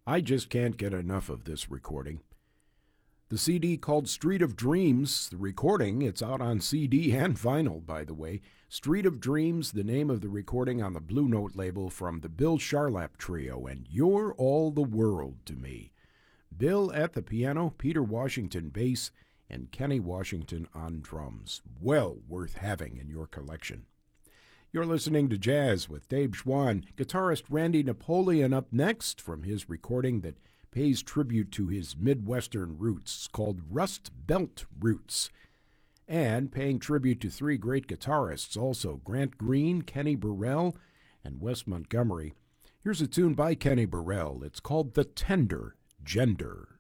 I just can't get enough of this recording. The CD called Street of Dreams, the recording, it's out on CD and vinyl, by the way. Street of Dreams, the name of the recording on the Blue Note label from the Bill Charlap Trio, and You're All the World to Me. Bill at the piano, Peter Washington bass, and Kenny Washington on drums. Well worth having in your collection. You're listening to Jazz with Dave Schwann. Guitarist Randy Napoleon up next from his recording that pays tribute to his Midwestern roots called Rust Belt Roots. And paying tribute to three great guitarists also, Grant Green, Kenny Burrell, and Wes Montgomery. Here's a tune by Kenny Burrell. It's called The Tender Gender.